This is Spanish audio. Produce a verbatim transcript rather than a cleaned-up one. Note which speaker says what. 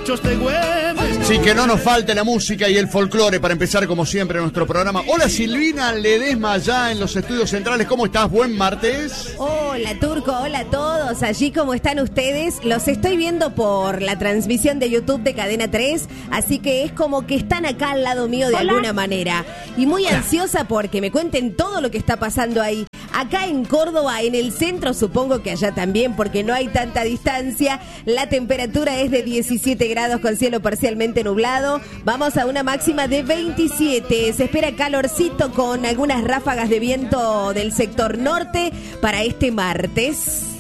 Speaker 1: muchachos de Güemes.
Speaker 2: Sí, que no nos falte la música y el folclore para empezar como siempre nuestro programa. Hola Silvina Ledesma allá en los estudios centrales, ¿cómo estás? Buen martes.
Speaker 3: Hola Turco, hola a todos, allí cómo están ustedes. Los estoy viendo por la transmisión de YouTube de Cadena tres, así que es como que están acá al lado mío de hola. alguna manera. Y muy hola. ansiosa porque me cuenten todo lo que está pasando ahí. Acá en Córdoba, en el centro, supongo que allá también, porque no hay tanta distancia. La temperatura es de diecisiete grados con cielo parcialmente nublado. Vamos a una máxima de veintisiete. Se espera calorcito con algunas ráfagas de viento del sector norte para este martes.